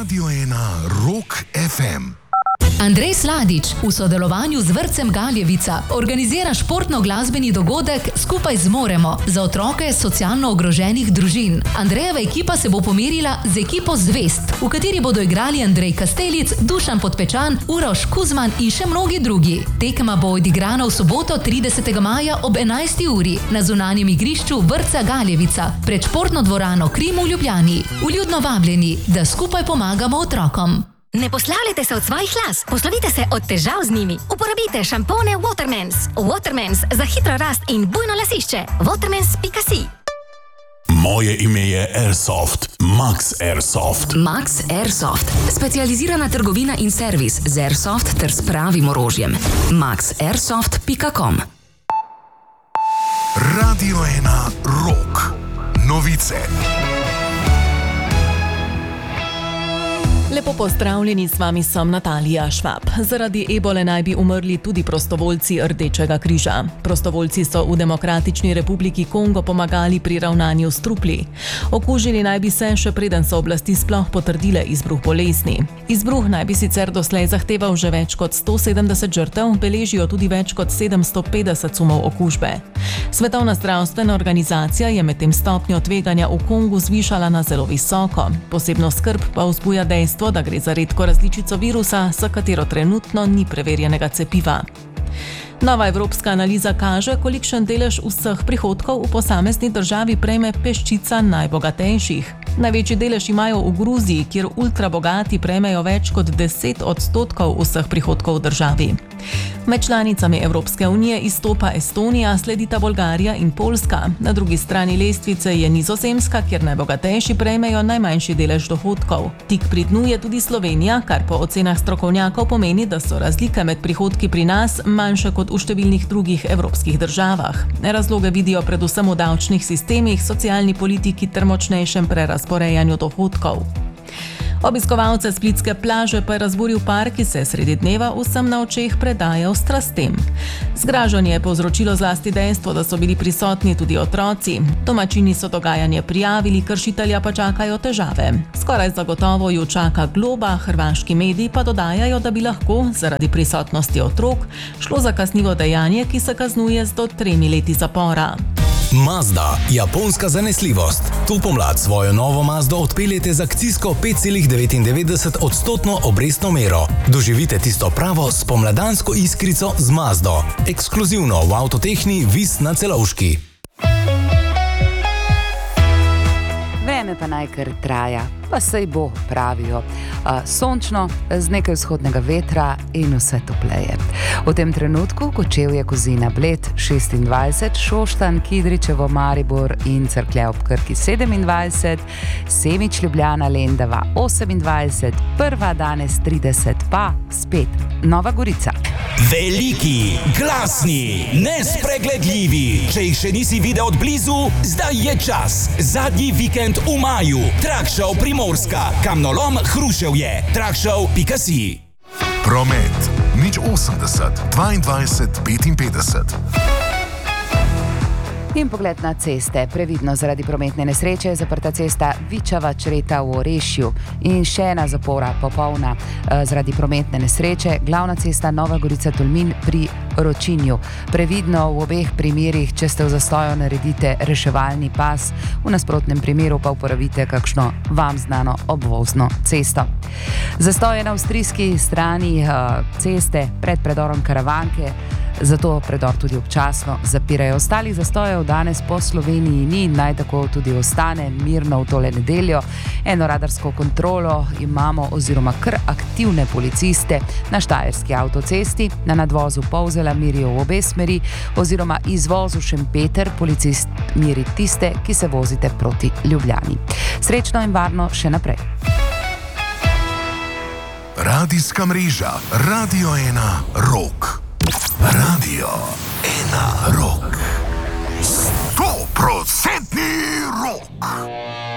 Radio 1 Rock FM. Andrej Sladič v sodelovanju z vrtcem Galjevica organizira športno-glasbeni dogodek Skupaj zmoremo za otroke socialno ogroženih družin. Andrejeva ekipa se bo pomerila z ekipo Zvest, v kateri bodo igrali Andrej Kastelic, Dušan Podpečan, Uroš Kuzman in še mnogi drugi. Tekma bo odigrana v soboto 30. maja ob 11. uri na zunanjem igrišču vrtca Galjevica pred športno dvorano Krim v Ljubljani. Vljudno vabljeni, da skupaj pomagamo otrokom. Ne poslavljajte se od svojih las, poslovite se od težav z njimi. Uporabite šampone Watermans. Watermans za hitro rast in bujno lasišče. Watermans.si. Moje ime je Airsoft, Max Airsoft. Max Airsoft, specializirana trgovina in servis z Airsoft ter s pravim orožjem. maxairsoft.com. Radio 1 Rock. Novice. Lepo pozdravljeni, s vami sem Natalija Švab. Zaradi ebole naj bi umrli tudi prostovoljci Rdečega križa. Prostovoljci so v Demokratični republiki Kongo pomagali pri ravnanju s trupli. Okužili naj bi se, še preden so oblasti sploh potrdile izbruh bolezni. Izbruh naj bi sicer doslej zahteval že več kot 170 žrtev, beležijo tudi več kot 750 sumov okužbe. Svetovna zdravstvena organizacija je medtem stopnjo tveganja v Kongu zvišala na zelo visoko. Posebno skrb pa vzbuja dejstvo, da gre za redko različico virusa, za katero trenutno ni preverjenega cepiva. Nova evropska analiza kaže, kolikšen delež vseh prihodkov v posamezni državi prejme peščica najbogatejših. Največji delež imajo v Gruziji, kjer ultrabogati prejmejo več kot 10% vseh prihodkov v državi. Med članicami Evropske unije izstopa Estonija, sledita Bolgarija in Poljska. Na drugi strani lestvice je Nizozemska, kjer najbogatejši prejmejo najmanjši delež dohodkov. Tik pri dnu je tudi Slovenija, kar po ocenah strokovnjakov pomeni, da so razlike med prihodki pri nas manjše kot v številnih drugih evropskih državah. Razloge vidijo predvsem v davčnih sistemih, socialni politiki ter močnejšem prerazporejanju dohodkov. Obiskovalce splitske plaže pa je razburil par, ki se sredi dneva vsem na očeh predajal strastem. Zgražanje je povzročilo zlasti dejstvo, da so bili prisotni tudi otroci. Domačini so dogajanje prijavili, kršitelja pa čakajo težave. Skoraj zagotovo ju čaka globa, hrvaški mediji pa dodajajo, da bi lahko, zaradi prisotnosti otrok, šlo za kaznivo dejanje, ki se kaznuje z do 3 leti zapora. Mazda, japonska zanesljivost. Tu pomlad svojo novo Mazdo odpeljete z akcijsko 5,99% obrestno mero. Doživite tisto pravo spomladansko iskrico z Mazdo. Ekskluzivno v Avtotehni Vis na Celovški. Vreme pa naj kar traja, pa sej bo, pravijo. Sončno, z nekaj vzhodnega vetra in vse topleje. V tem trenutku Kočevje, Kozina, Bled 26, Šoštanj, Kidričevo, Maribor in Cerklje ob Krki 27, Semič, Ljubljana, Lendava 28, Prva danes 30, pa spet Nova Gorica. Veliki, glasni, nespregledljivi. Če jih še nisi videl od blizu, zdaj je čas. Zadnji vikend v maju. Trakshow Primorska, Kamnolom, Hruševje. Trakshow.si. Promet 080 22 55. In pogled na ceste. Previdno zaradi prometne nesreče je zaprta cesta Vičava-Čreta v Orešju in še ena zapora popolna zaradi prometne nesreče. Glavna cesta Nova Gorica-Tolmin pri Ročinju. Previdno v obeh primerih, če ste v zastoju, naredite reševalni pas, v nasprotnem primeru pa uporabite kakšno vam znano obvozno cesto. Zastoj je na avstrijski strani ceste pred predorom Karavanke, zato predor tudi občasno zapirajo. Ostalih zastojev danes po Sloveniji ni, naj tako tudi ostane mirno v tole nedeljo. Eno radarsko kontrolo imamo oziroma kar aktivne policiste na Štajerski avtocesti, na nadvozu Polzela merijo v obe smeri oziroma izvozu Šempeter policist meri tiste, ki se vozite proti Ljubljani. Srečno in varno še naprej. Radijska mreža Radio 1 Rock. Radio 1 Rock. 100% rock.